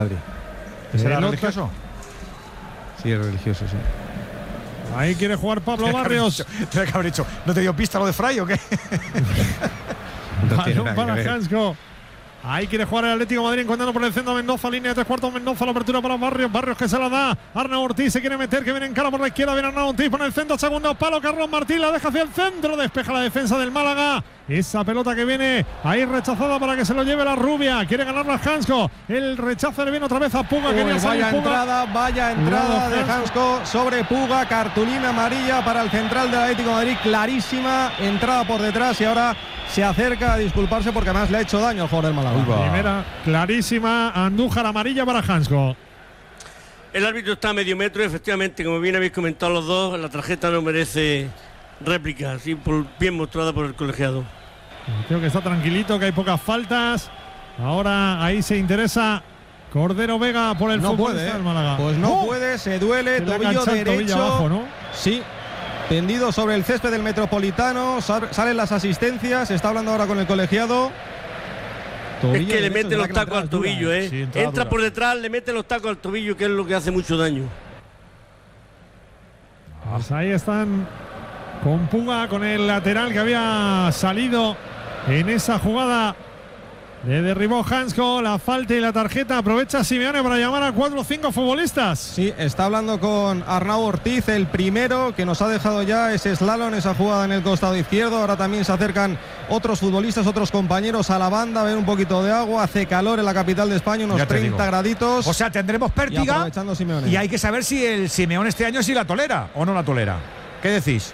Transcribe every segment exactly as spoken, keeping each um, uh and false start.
Madrid. ¿Ese era religioso? Sí, es religioso, sí. Ahí quiere jugar Pablo Barrios. Tiene que haber dicho, ¿no te dio pista lo de Fray o qué? No Balón para Hansko. Ahí quiere jugar el Atlético de Madrid, encontrando por el centro a Mendoza, línea de tres cuartos, Mendoza, la apertura para Barrios, Barrios que se la da, Arnau Ortiz se quiere meter, que viene en cara por la izquierda, viene Arnau Ortiz por el centro, segundo palo, Carlos Martín la deja hacia el centro, despeja la defensa del Málaga, esa pelota que viene ahí rechazada para que se lo lleve la rubia, quiere ganar la Hansko, el rechazo le viene otra vez a Puga, Uy, quería salir vaya Puga. entrada, vaya entrada Cuidado, de Hansko sobre Puga, cartulina amarilla para el central del Atlético de Madrid, clarísima, entrada por detrás y ahora se acerca a disculparse porque además le ha hecho daño al jugador del Málaga. Primera clarísima, Andújar amarilla para Hansko. El árbitro está a medio metro y efectivamente, como bien habéis comentado los dos, la tarjeta no merece réplica, así por, bien mostrada por el colegiado. Creo que está tranquilito, que hay pocas faltas. Ahora ahí se interesa Cordero Vega por el no fútbol puede, del Málaga. Pues no ¡Oh! puede, se duele, Se le ha tobillo enganchado el derecho. tobillo abajo, ¿no? Sí, tendido sobre el césped del Metropolitano, salen las asistencias, está hablando ahora con el colegiado. Es que le mete los tacos al tobillo, ¿eh? Sí, entra dura. Por detrás, le mete los tacos al tobillo, que es lo que hace mucho daño. Pues ahí están con Puga, con el lateral que había salido en esa jugada. Le derribó Hansko, la falta y la tarjeta. Aprovecha Simeone para llamar a cuatro o cinco futbolistas. Sí, está hablando con Arnau Ortiz, el primero que nos ha dejado ya ese slalom, esa jugada en el costado izquierdo. Ahora también se acercan otros futbolistas, otros compañeros a la banda, ven un poquito de agua. Hace calor en la capital de España, unos treinta graditos. O sea, tendremos pértiga y, y hay que saber si el Simeone este año sí la tolera o no la tolera. ¿Qué decís?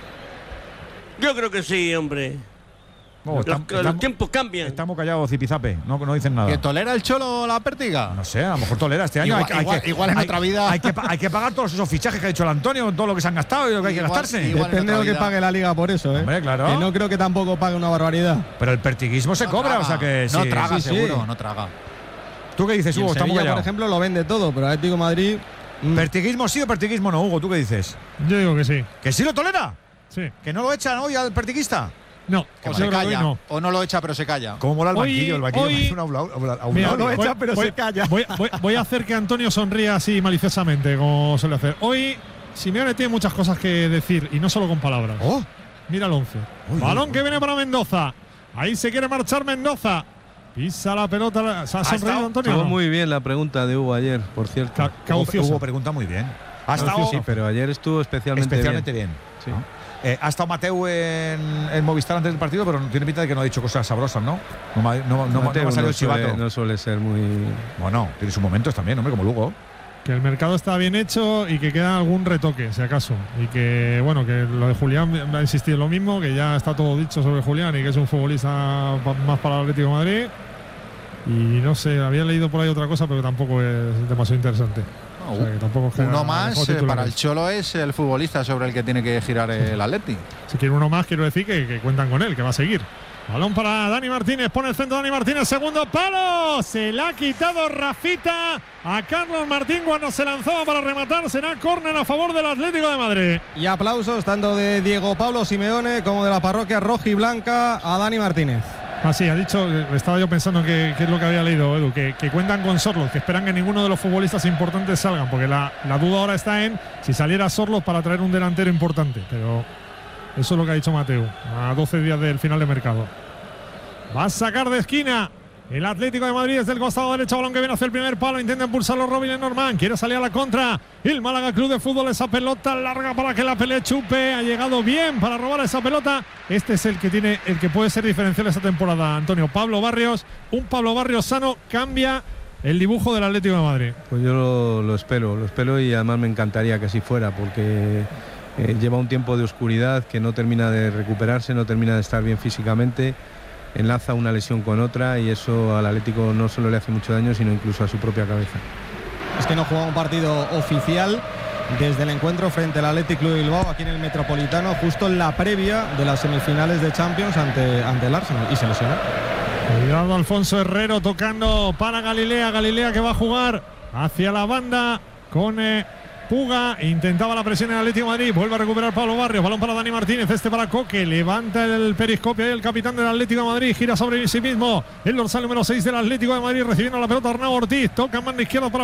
Yo creo que sí, hombre. Oh, los, estamos, los estamos, tiempos cambian. Estamos callados, zipizape, no, no dicen nada. ¿Que tolera el Cholo la pértiga? No sé, a lo mejor tolera este año. Igual, hay, igual, hay que, igual en hay, otra vida. Hay que, hay que pagar todos esos fichajes que ha dicho el Antonio, todo lo que se han gastado y lo que hay que igual, gastarse. igual Depende de lo que pague la Liga por eso, ¿eh? Hombre, claro. Que no creo que tampoco pague una barbaridad. Pero el pertiguismo se no cobra, traga, o sea que no sí. traga, sí, seguro, sí. no traga. ¿Tú qué dices, Hugo? Sevilla, Estamos callados. por ejemplo, lo vende todo, pero Atlético de Madrid. Mm. ¿Pertiguismo sí o pertiguismo no, Hugo? ¿Tú qué dices? Yo digo que sí. ¿Que sí lo tolera? Sí. ¿Que no lo echan hoy al pertiguista? No, O se calla, no. o no lo echa, pero se calla. ¿Cómo mola el Hoy, banquillo? El banquillo hoy, es una aula, aula, aula, mira, aula, lo aula. echa, pero voy, se calla. Voy, voy, voy a hacer que Antonio sonría así maliciosamente, como suele hacer. Hoy Simeone tiene muchas cosas que decir y no solo con palabras. Oh. Mira el once. Uy, Balón uy, que uy. viene para Mendoza. Ahí se quiere marchar Mendoza. Pisa la pelota. ¿Se ha sonreído Antonio? Estuvo muy bien la pregunta de Hugo ayer, por cierto. Ca Cauciosa. Hugo pregunta muy bien. Ha estado, sí, pero ayer estuvo especialmente, especialmente bien. bien. Sí. ¿No? Eh, ha estado Mateu en, en Movistar antes del partido, pero tiene pinta de que no ha dicho cosas sabrosas, ¿no? No, no, no, no, Mateu no ha salido no el chivato. Suele, no suele ser muy… Bueno, tiene sus momentos también, hombre, como Lugo. Que el mercado está bien hecho y que queda algún retoque, si acaso. Y que, bueno, que lo de Julián va a insistir en lo mismo, que ya está todo dicho sobre Julián y que es un futbolista más para el Atlético de Madrid. Y no sé, había leído por ahí otra cosa, pero tampoco es demasiado interesante. No, o sea, que tampoco es uno más, eh, para el Cholo es el futbolista sobre el que tiene que girar el Atleti. Si quiere uno más, quiero decir que, que cuentan con él, que va a seguir. Balón para Dani Martínez, pone el centro Dani Martínez, segundo palo, se la ha quitado Rafita a Carlos Martín cuando se lanzaba para rematar, será córner a favor del Atlético de Madrid. Y aplausos tanto de Diego Pablo Simeone como de la parroquia roja y blanca a Dani Martínez. Ah, sí, ha dicho, estaba yo pensando que, que es lo que había leído, Edu, que, que cuentan con Sorloth, que esperan que ninguno de los futbolistas importantes salgan, porque la, la duda ahora está en si saliera Sorloth para traer un delantero importante, pero eso es lo que ha dicho Mateu, a doce días del final de mercado. Va a sacar de esquina el Atlético de Madrid desde el costado derecho, balón que viene hacia el primer palo, intenta impulsarlo Robin Lenormand, quiere salir a la contra, el Málaga Club de Fútbol, esa pelota larga para que la pelea Chupe, ha llegado bien para robar esa pelota, este es el que tiene, el que puede ser diferencial esta temporada, Antonio. Pablo Barrios, un Pablo Barrios sano cambia el dibujo del Atlético de Madrid. Pues yo lo, lo espero, lo espero y además me encantaría que así fuera, porque eh, lleva un tiempo de oscuridad que no termina de recuperarse, no termina de estar bien físicamente, enlaza una lesión con otra y eso al Atlético no solo le hace mucho daño, sino incluso a su propia cabeza. Es que no juega un partido oficial desde el encuentro frente al Athletic Club de Bilbao aquí en el Metropolitano, justo en la previa de las semifinales de Champions ante, ante el Arsenal, y se lesionó. Cuidado Alfonso Herrero tocando para Galilea, Galilea que va a jugar hacia la banda con eh, Puga, intentaba la presión en el Atlético de Madrid, vuelve a recuperar Pablo Barrios, balón para Dani Martínez, este para Coque, levanta el periscopio y el capitán del Atlético de Madrid gira sobre sí mismo, el dorsal número seis del Atlético de Madrid recibiendo la pelota Arnau Ortiz, toca mano izquierda para